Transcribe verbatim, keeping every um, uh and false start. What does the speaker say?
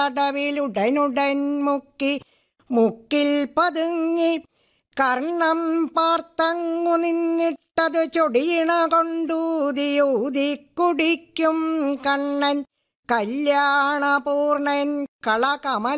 കടവിലുടനുടൻ മുക്കി മുക്കിൽ പതുങ്ങി കർണം പാർത്തങ്ങു നിന്നിട്ടത് ചൊടിയിണ കൊണ്ടൂതിയൂതി കുടിക്കും കണ്ണൻ കല്യാണപൂർണൻ കളകമല